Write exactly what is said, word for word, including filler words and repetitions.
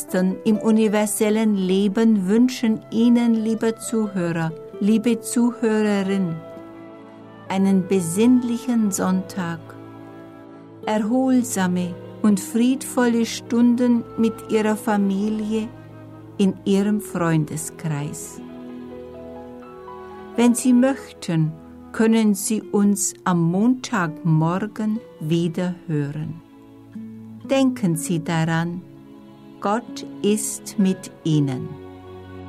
im universellen Leben wünschen Ihnen, liebe Zuhörer, liebe Zuhörerin, einen besinnlichen Sonntag, erholsame und friedvolle Stunden mit Ihrer Familie in Ihrem Freundeskreis. Wenn Sie möchten, können Sie uns am Montagmorgen wieder hören. Denken Sie daran, Gott ist mit Ihnen.